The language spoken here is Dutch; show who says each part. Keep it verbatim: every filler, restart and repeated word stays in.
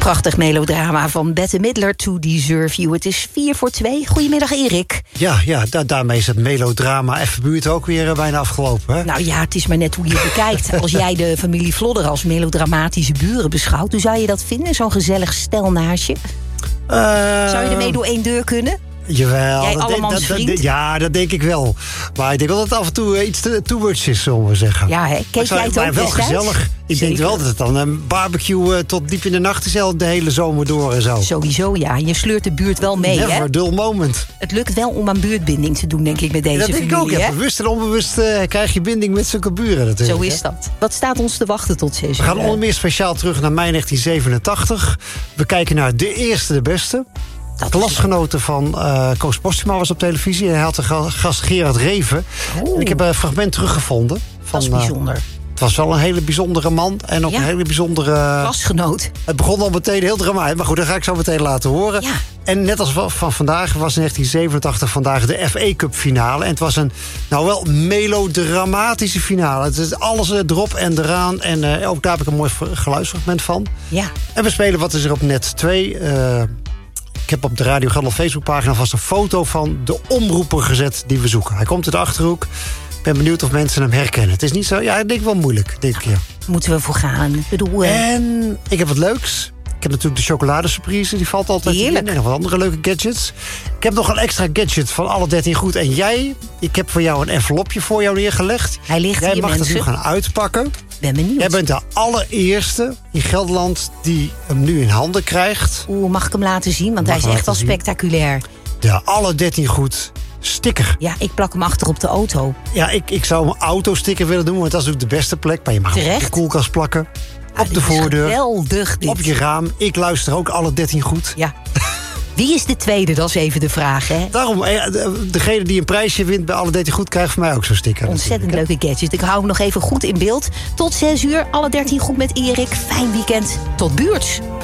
Speaker 1: Prachtig melodrama van Bette Midler, To Deserve You. Het is vier voor twee. Goedemiddag, Erik.
Speaker 2: Ja, ja da- daarmee is het melodrama F buurt ook weer uh, bijna afgelopen. Hè?
Speaker 1: Nou ja, het is maar net hoe je het bekijkt. Als jij de familie Vlodder als melodramatische buren beschouwt, hoe zou je dat vinden? Zo'n gezellig stel naast je?
Speaker 2: Uh,
Speaker 1: Zou je ermee door één deur kunnen?
Speaker 2: Jawel.
Speaker 1: Jij
Speaker 2: dat,
Speaker 1: allemans
Speaker 2: dat, dat,
Speaker 1: vriend?
Speaker 2: ja, dat denk ik wel. Maar ik denk wel dat het af en toe uh, iets te too much is, zullen we zeggen.
Speaker 1: Ja, hè? Keek jij het
Speaker 2: maar
Speaker 1: ook
Speaker 2: wel
Speaker 1: destijds?
Speaker 2: gezellig. Ik denk wel dat het dan een barbecue uh, tot diep in de nacht is, de hele zomer door en zo.
Speaker 1: Sowieso, ja. Je sleurt de buurt wel mee,
Speaker 2: Never
Speaker 1: hè?
Speaker 2: a dull moment.
Speaker 1: Het lukt wel om aan buurtbinding te doen, denk ik, met deze
Speaker 2: Ja, dat denk
Speaker 1: familie,
Speaker 2: ik ook. Ja.
Speaker 1: hè?
Speaker 2: Bewust en onbewust uh, krijg je binding met zulke buren natuurlijk.
Speaker 1: Zo is
Speaker 2: hè?
Speaker 1: dat. Wat staat ons te wachten tot zes uur?
Speaker 2: We gaan onder meer speciaal terug naar mei negentien zevenentachtig. We kijken naar De Eerste de Beste.
Speaker 1: Dat
Speaker 2: Klasgenoten van uh, Koos Postuma was op televisie. Hij had de gast Gerard Reven. En ik heb een fragment teruggevonden. Van,
Speaker 1: Dat is bijzonder.
Speaker 2: Uh, het was wel een hele bijzondere man. En ook
Speaker 1: Ja.
Speaker 2: een hele bijzondere...
Speaker 1: Klasgenoot.
Speaker 2: Het begon al meteen heel dramatisch. Maar goed, dat ga ik zo meteen laten horen.
Speaker 1: Ja.
Speaker 2: En net als van vandaag was in negentien zevenentachtig vandaag de F A Cup finale. En het was een, nou wel, melodramatische finale. Het is alles erop en eraan. En uh, ook daar heb ik een mooi geluidsfragment van.
Speaker 1: Ja.
Speaker 2: En we spelen Wat is er op net twee... Uh, Ik heb op de Radio Gandel Facebookpagina vast een foto van de omroeper gezet die we zoeken. Hij komt uit de Achterhoek. Ik ben benieuwd of mensen hem herkennen. Het is niet zo, ja, ik denk wel moeilijk, denk ik, ja.
Speaker 1: Moeten we voor gaan. Ik bedoel, eh,
Speaker 2: En ik heb wat leuks. Ik heb natuurlijk de chocoladesurprise, die valt altijd
Speaker 1: Heerlijk.
Speaker 2: in. En nog wat andere leuke gadgets. Ik heb nog een extra gadget van alle dertien goed. En jij, ik heb voor jou een envelopje voor jou neergelegd.
Speaker 1: hij ligt
Speaker 2: Jij
Speaker 1: hier,
Speaker 2: mag
Speaker 1: mensen.
Speaker 2: het nu gaan uitpakken.
Speaker 1: Ben benieuwd.
Speaker 2: Jij bent de allereerste in Gelderland die hem nu in handen krijgt.
Speaker 1: Oeh, mag ik hem laten zien? Want
Speaker 2: Mag
Speaker 1: hij is
Speaker 2: hem
Speaker 1: echt wel
Speaker 2: laten zien.
Speaker 1: spectaculair.
Speaker 2: De alle dertien goed sticker.
Speaker 1: Ja, ik plak hem achter op de auto.
Speaker 2: Ja, ik, ik zou een autosticker willen doen, want dat is ook de beste plek. Maar je mag hem op
Speaker 1: Terecht.
Speaker 2: de koelkast plakken.
Speaker 1: Ah,
Speaker 2: Op de
Speaker 1: dit is
Speaker 2: voordeur.
Speaker 1: geweldig, dit.
Speaker 2: Op je raam. Ik luister ook alle dertien goed.
Speaker 1: Ja. Wie is de tweede? Dat is even de vraag, hè?
Speaker 2: Daarom, eh, de- degene die een prijsje wint bij alle dertien goed... krijgt van mij ook zo'n sticker.
Speaker 1: Ontzettend
Speaker 2: natuurlijk,
Speaker 1: leuke gadget. Ik hou hem nog even goed in beeld. Tot zes uur, alle dertien goed met Erik. Fijn weekend. Tot buurts.